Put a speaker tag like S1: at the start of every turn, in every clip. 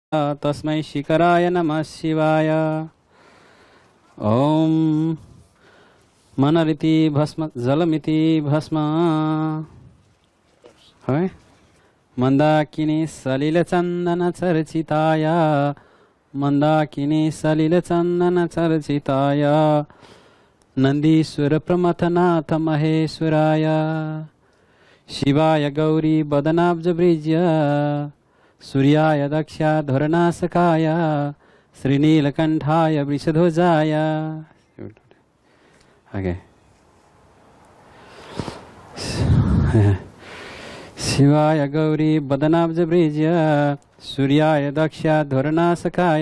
S1: तस्मै शिखराय नमः शिवाय। ओम मनरिति भस्म जलमिति भस्म है मंदाकिनी सलिल चंदन चर्चिताय मंदाकिनी सलिल चंदन चर्चिताय नंदीश्वर प्रमथनाथ महेश्वराय शिवाय गौरी बदनाब्ज ब्रिज्य सूर्याय दक्षाधरनाशकाय श्रीनीलकंठाय वृषध्वजाय आगे शिवाय गौरी बदनाब्ज ब्रिज्य सूर्याय दक्षाधरनाशकाय।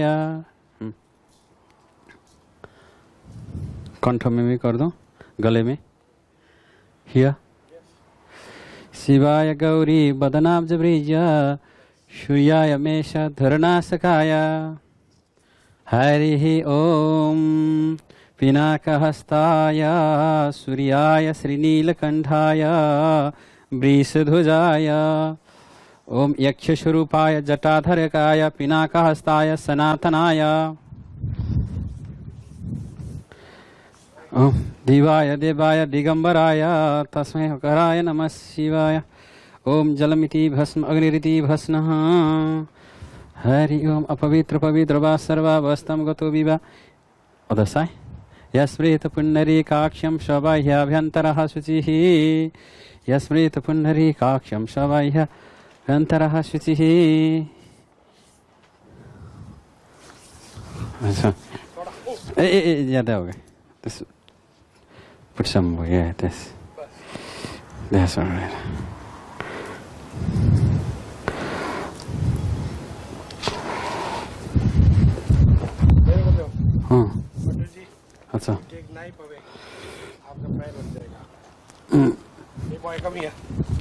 S1: कंठ में भी कर दो, गले में हिया शिवाय गौरी बदनाब्ज ब्रिज्य सूर्याय मेषधरनाशकाय। हरिः ओम पिनाकहस्ताय सूर्याय श्रीनीलकंठाय वृषध्वजाय। ओम यक्षस्वरूपाय जटाधरकाय पिनाकहस्ताय सनातनाय। ओम दिवाय देवाय दिगंबराय तस्मै कराय नमः शिवाय। ओम जलमिति भस्म अग्निरिति भस्म हरि ओम अपवित्र पवित्र वा सर्वावस्थम गतो विवा अदसाय यस्मृत पुण्डरीकाक्षं शबाह्याभ्यन्तरः शुचिः यस्मृत पुण्डरीकाक्षं शबाह्याभ्यन्तरः शुचिः। अच्छा ज्यादा हो गया। Put some more, yeah, that's all right. हाँ अच्छा
S2: टेक नाइफ अवे आपका प्रायर बन जाएगा। ये बॉय कम हियर।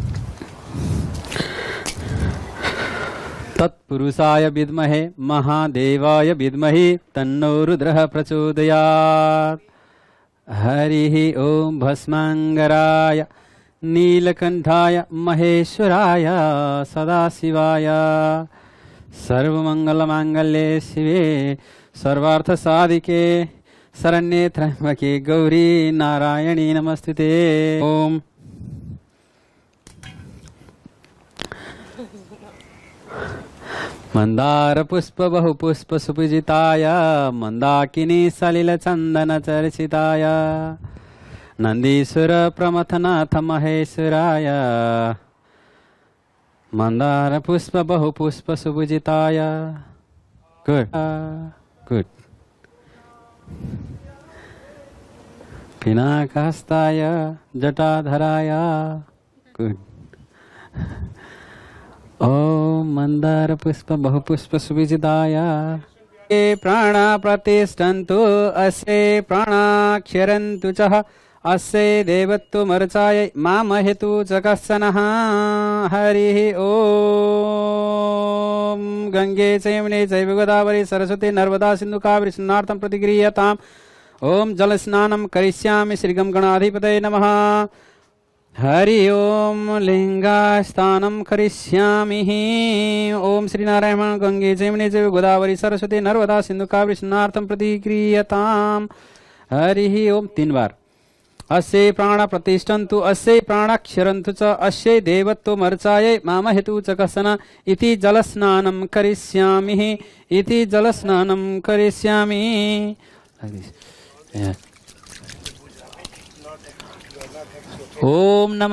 S1: तत्पुरुषाय विद्महे महादेवाय विद्महे तन्नो रुद्रः प्रचोदयात्। हरिः ओम भस्मांगराय नीलकंठाय महेश्वराय सदाशिवाय सर्वमंगलमांगल्ये शिवे सर्वार्थसाधिके शरण्ये त्र्यंबके गौरी नारायणी नमस्ते। ओम मंदार पुष्प बहुपुष्प सुपूजिताय मंदाकिनी सलिल चंदन चर्चिताय नंदीश्वर प्रमथनाथ महेश्वराय मंदार पुष्प बहुपुष्प सुपूजिताय। Good good पिनाकहस्ताय जटाधराय। Good Om Mandar पुष्प बहुपुष्प सुविजिताय। ये प्राणा प्रतिष्ठन्तु अस्य प्राणाक्षरन्तु च अस्य देवत्वमर्चाय मामहेतु च कश्चनः। हरिः ओम गंगे च यमुने चैव गोदावरी सरस्वती नर्मदा सिन्धु कावेरी स्नानार्थं प्रतिगृह्यताम्। ओम जलस्नानं करिष्यामि श्रीगं गणाधिपतये नमः। हरि ओम लिंगास्थानं करिष्यामि। ओम श्रीनारायण गंगे जमुने चैव गोदावरी सरस्वती नर्मदा सिन्धु कावेरी स्नानार्थं प्रतिगृह्यताम्। हरि ओम 3 बार। अस्य प्राण प्रतिष्ठन्तु अस्य प्राणाक्षरन्तु च अस्य देवत्वमर्चायै मामहेतु च कश्चन इति जलस्नानं करिष्यामि इति जलस्नानं करिष्यामि। ओम नमः